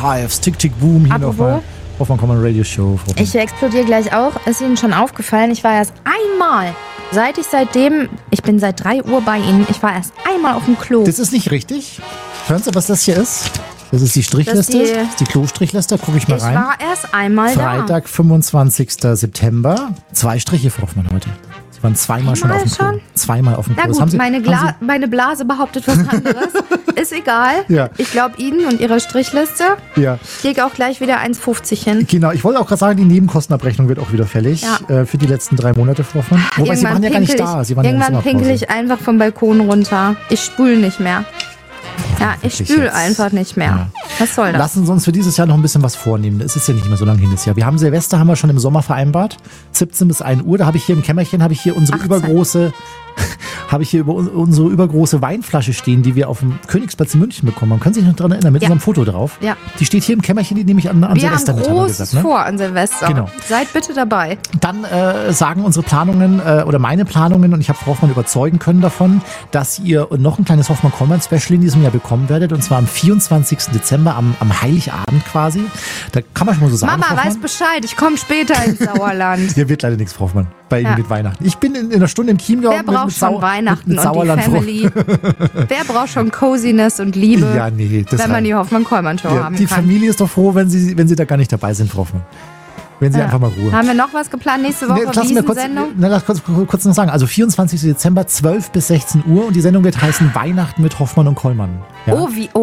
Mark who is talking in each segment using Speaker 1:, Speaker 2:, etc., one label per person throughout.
Speaker 1: Vibes, Tick, Tick, Boom hier noch mal. Hoffmann Common Radio Show.
Speaker 2: Ich explodiere gleich auch. Ist Ihnen schon aufgefallen, ich war erst einmal, ich bin seit 3 Uhr bei Ihnen, ich war erst einmal auf dem Klo.
Speaker 1: Das ist nicht richtig. Hören Sie, was das hier ist? Das ist die Strichliste, das ist die Klostrichliste, gucke ich mal rein.
Speaker 2: Ich war erst einmal
Speaker 1: Freitag, 25. September. 2 Striche, Frau Hoffmann, heute. Sie waren zweimal schon auf dem Klo. Zweimal auf dem Klo.
Speaker 2: Na gut, meine Blase behauptet was anderes. Ist egal.
Speaker 1: Ja.
Speaker 2: Ich glaube Ihnen und Ihrer Strichliste.
Speaker 1: Ja.
Speaker 2: Ich lege auch gleich wieder 1,50 hin.
Speaker 1: Genau, ich wollte auch gerade sagen, die Nebenkostenabrechnung wird auch wieder fällig.
Speaker 2: Ja.
Speaker 1: Für die letzten 3 Monate, Frau Hoffmann. Wobei, Sie waren ja gar nicht da.
Speaker 2: Irgendwann pinkel ich einfach vom Balkon runter. Ich spüle nicht mehr. Ja, ich spüle einfach nicht mehr. Ja. Was soll das?
Speaker 1: Lassen Sie uns für dieses Jahr noch ein bisschen was vornehmen. Es ist ja nicht mehr so lange hin das Jahr. Wir haben Silvester, haben wir schon im Sommer vereinbart. 17 bis 1 Uhr. Da habe ich hier im Kämmerchen, unsere übergroße Weinflasche stehen, die wir auf dem Königsplatz in München bekommen haben. Können Sie sich noch daran erinnern? Mit unserem Foto drauf.
Speaker 2: Ja.
Speaker 1: Die steht hier im Kämmerchen, die nehme ich an Silvester mit.
Speaker 2: Wir haben Großes vor an Silvester.
Speaker 1: Genau.
Speaker 2: Seid bitte dabei.
Speaker 1: Dann sagen unsere Planungen oder meine Planungen, und ich habe Frau Hoffmann überzeugen können davon, dass ihr noch ein kleines Hoffmann-Kollmann-Special in diesem Jahr bekommen werdet, und zwar am 24. Dezember, am Heiligabend quasi. Da kann man schon mal so sagen,
Speaker 2: Mama weiß Bescheid, ich komme später ins Sauerland.
Speaker 1: Hier wird leider nichts, Frau Hoffmann, bei Ihnen mit Weihnachten. Ich bin in einer Stunde im Chiemgau.
Speaker 2: Wer braucht schon Weihnachten und die Family? Wer braucht schon Coziness und Liebe,
Speaker 1: ja, nee,
Speaker 2: wenn man die Hoffmann-Kollmann-Show haben kann?
Speaker 1: Die Familie ist doch froh, wenn Sie da gar nicht dabei sind, Frau Hoffmann. Wenn Sie einfach mal Ruhe.
Speaker 2: Haben wir noch was geplant nächste Woche?
Speaker 1: Lass kurz noch sagen. Also 24. Dezember, 12 bis 16 Uhr, und die Sendung wird heißen Weihnachten mit Hoffmann und Kollmann. Ja?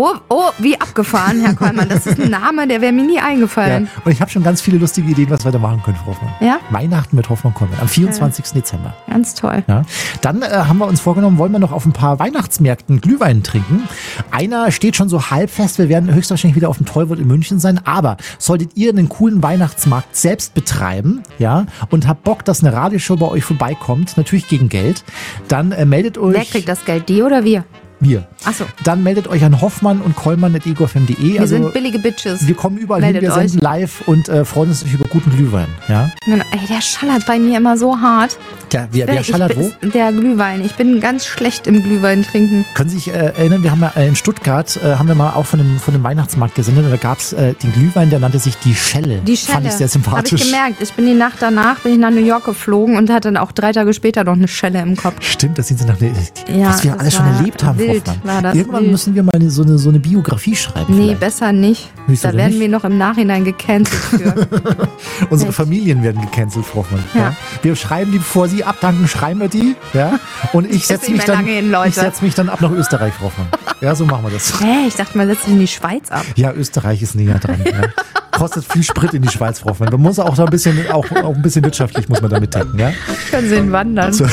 Speaker 2: Wie abgefahren, Herr Kollmann. Das ist ein Name, der wäre mir nie eingefallen.
Speaker 1: Ja. Und ich habe schon ganz viele lustige Ideen, was wir da machen können, Frau Hoffmann.
Speaker 2: Ja?
Speaker 1: Weihnachten mit Hoffmann und Kollmann am 24. Dezember.
Speaker 2: Ganz toll.
Speaker 1: Ja. Dann haben wir uns vorgenommen, wollen wir noch auf ein paar Weihnachtsmärkten Glühwein trinken. Einer steht schon so halb fest. Wir werden höchstwahrscheinlich wieder auf dem Tollwood in München sein. Aber solltet ihr einen coolen Weihnachtsmarkt selbst betreiben, ja, und habt Bock, dass eine Radioshow bei euch vorbeikommt, natürlich gegen Geld, dann meldet euch...
Speaker 2: Wer kriegt das Geld, die oder wir?
Speaker 1: Wir.
Speaker 2: Ach so.
Speaker 1: Dann meldet euch an Hoffmann und Kollmann@egofm.de.
Speaker 2: Wir sind billige Bitches.
Speaker 1: Wir kommen überall hin, wir senden live und freuen uns über guten Glühwein. Ja?
Speaker 2: Ey, der schallert bei mir immer so hart.
Speaker 1: Wer schallert wo?
Speaker 2: Der Glühwein. Ich bin ganz schlecht im Glühwein trinken.
Speaker 1: Können Sie sich erinnern, wir haben ja in Stuttgart, haben wir mal auch von dem Weihnachtsmarkt gesendet, und da gab es den Glühwein, der nannte sich die Schelle.
Speaker 2: Die Schelle.
Speaker 1: Fand ich sehr sympathisch.
Speaker 2: Habe ich gemerkt. Ich bin die Nacht danach nach New York geflogen und hatte dann auch 3 Tage später noch eine Schelle im Kopf.
Speaker 1: Stimmt, das sind Sie was wir alles schon erlebt haben, Frau Hoffmann. Irgendwann müssen wir mal so eine Biografie schreiben.
Speaker 2: Nee, besser nicht. Da werden wir noch im Nachhinein gecancelt für.
Speaker 1: Unsere Familien werden gecancelt, Frau Hoffmann. Ja. Wir schreiben die, bevor Sie abdanken, schreiben wir die. Ja? Und ich setze mich dann ab nach Österreich, Frau Hoffmann. Ja, so machen wir das.
Speaker 2: Ich dachte, man setzt sich in die Schweiz ab.
Speaker 1: Ja, Österreich ist näher dran. Ja. Kostet viel Sprit in die Schweiz, Frau Hoffmann. Man muss auch da ein bisschen wirtschaftlich muss man damit denken. Ja?
Speaker 2: Können Sie wandern. So.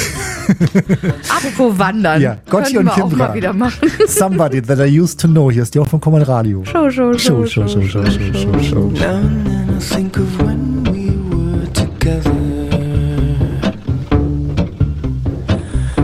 Speaker 2: Apropos wandern.
Speaker 1: Ja, Gotti und Kimbra.
Speaker 2: Auch mal wieder machen.
Speaker 1: Somebody that I used to know. Hier ist die Hoffmann Common Radio.
Speaker 2: Show.